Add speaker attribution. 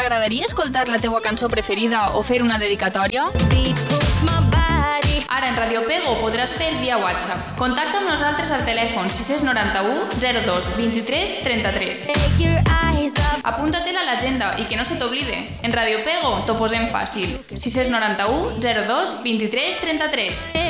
Speaker 1: T'agradaria escoltar la teua cançó preferida o fer una dedicatòria? Ara en Radio Pego podràs fer via WhatsApp. Contacta amb nosaltres al telèfon 691 02 23 33. Apunta-te-la a l'agenda i que no se t'oblide. En Radio Pego t'ho posem fàcil. 691 02 23 33.